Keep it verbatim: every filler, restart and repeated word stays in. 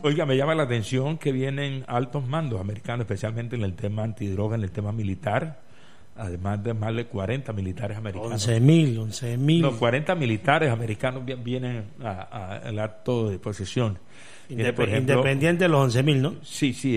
Oiga, me llama la atención que vienen altos mandos americanos, especialmente en el tema antidroga, en el tema militar, además de más de cuarenta militares americanos. once mil, once mil. No, cuarenta militares americanos vienen al acto de posesión. Indep- ejemplo, independiente de los once mil, ¿no? Sí, sí.